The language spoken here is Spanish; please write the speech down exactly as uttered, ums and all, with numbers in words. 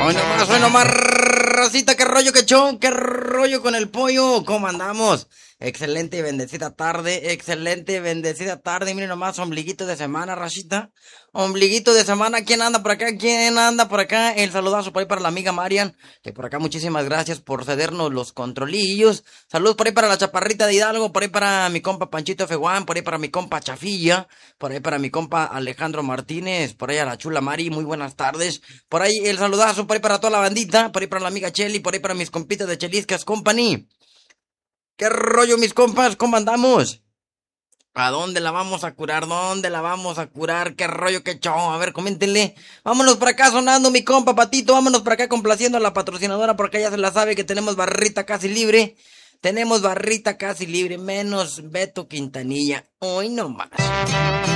Hoy nomás, hoy nomás, racita, qué rollo, qué chon, qué rollo con el pollo, ¿cómo andamos? Excelente y bendecida tarde, excelente y bendecida tarde, miren nomás, ombliguito de semana, racita, ombliguito de semana, ¿quién anda por acá? ¿Quién anda por acá? El saludazo por ahí para la amiga Marian, que por acá muchísimas gracias por cedernos los controlillos, saludos por ahí para la chaparrita de Hidalgo, por ahí para mi compa Panchito Feguán, por ahí para mi compa Chafilla, por ahí para mi compa Alejandro Martínez, por ahí a la chula Mari, muy buenas tardes, por ahí el saludazo, por ahí para toda la bandita, por ahí para la amiga Cheli, por ahí para mis compitas de Cheliscas Company. ¿Qué rollo, mis compas? ¿Cómo andamos? ¿A dónde la vamos a curar? ¿Dónde la vamos a curar? ¿Qué rollo, qué show? A ver, coméntenle. Vámonos por acá sonando, mi compa Patito. Vámonos por acá complaciendo a la patrocinadora porque ya se la sabe que tenemos barrita casi libre. Tenemos barrita casi libre, menos Beto Quintanilla. Hoy no más.